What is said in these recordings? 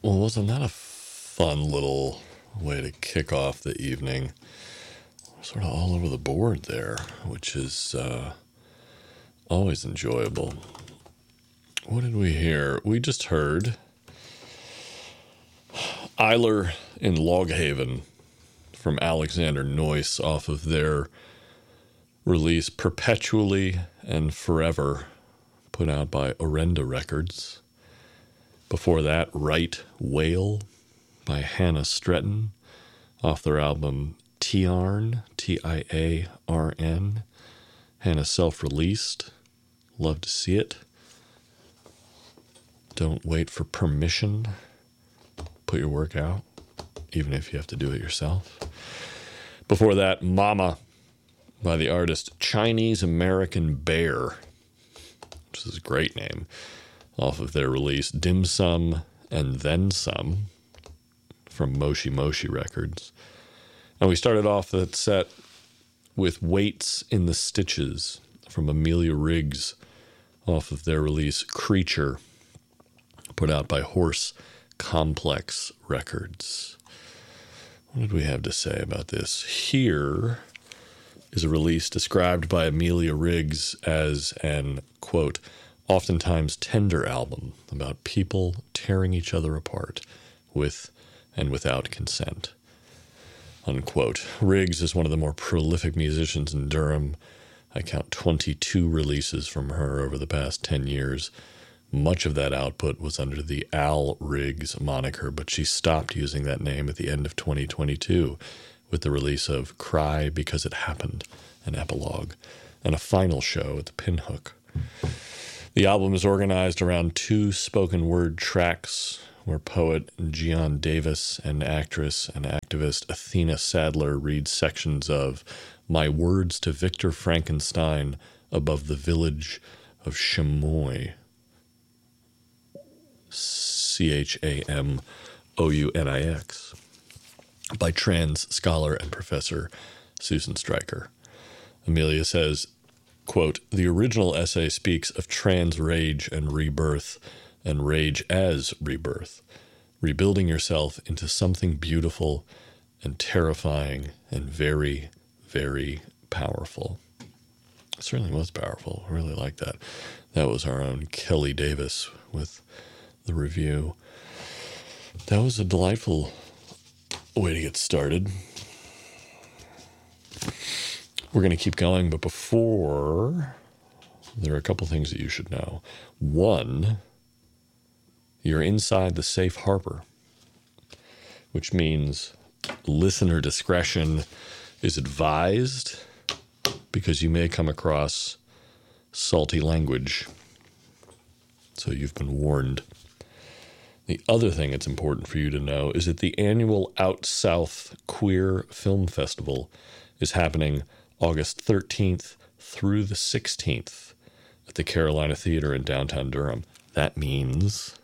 Well, wasn't that a fun little way to kick off the evening? Sort of all over the board there, which is always enjoyable. What did we hear? We just heard Eiler in Loghaven from Alexander Noyce off of their release Perpetually and Forever, put out by Orenda Records. Before that, Right Whale by Hannah Stretton off their album Tiarn, Tiarn. Hannah self-released. Love to see it. Don't wait for permission. Put your work out, even if you have to do it yourself. Before that, Mama by the artist Chinese American Bear, which is a great name, off of their release Dim Sum and Then Some from Moshi Moshi Records. And we started off that set with Weights in the Stitches from Amelia Riggs off of their release Creature, put out by Horse Complex Records. What did we have to say about this? Here is a release described by Amelia Riggs as an, quote, oftentimes tender album about people tearing each other apart with and without consent, unquote. Riggs is one of the more prolific musicians in Durham. I count 22 releases from her over the past 10 years. Much of that output was under the Al Riggs moniker, but she stopped using that name at the end of 2022 with the release of Cry Because It Happened, an epilogue, and a final show at the Pinhook. The album is organized around 2 spoken word tracks where poet Gian Davis and actress and activist Athena Sadler read sections of My Words to Victor Frankenstein Above the Village of Chamounix, Chamounix, by trans scholar and professor Susan Stryker. Amelia says, quote, the original essay speaks of trans rage and rebirth, and rage as rebirth, rebuilding yourself into something beautiful and terrifying and very, very powerful. It certainly was powerful. I really like that. That was our own Kelly Davis with the review. That was a delightful way to get started. We're going to keep going, but before, there are a couple things that you should know. One, you're inside the safe harbor, which means listener discretion is advised because you may come across salty language. So you've been warned. The other thing it's important for you to know is that the annual Out South Queer Film Festival is happening August 13th through the 16th at the Carolina Theater in downtown Durham. That means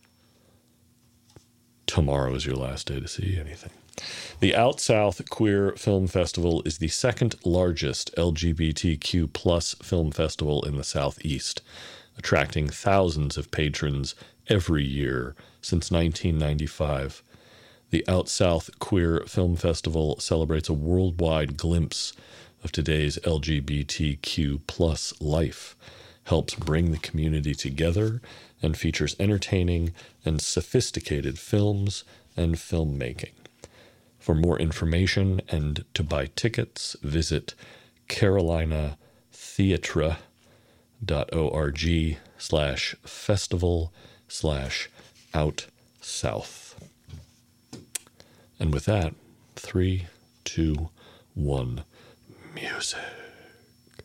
tomorrow is your last day to see anything. The Out South Queer Film Festival is the second largest LGBTQ plus film festival in the Southeast, attracting thousands of patrons every year since 1995. The Out South Queer Film Festival celebrates a worldwide glimpse of today's LGBTQ plus life, helps bring the community together, and features entertaining and sophisticated films and filmmaking. For more information and to buy tickets, visit carolinatheatre.org/festival/outsouth. And with that, 3, 2, 1, music.